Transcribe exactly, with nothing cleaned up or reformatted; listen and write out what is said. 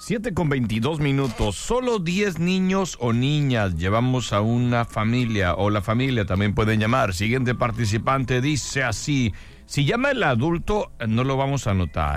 siete con veintidós minutos. Solo diez niños o niñas llevamos a una familia, o la familia también pueden llamar. Siguiente participante dice así: si llama el adulto, no lo vamos a anotar.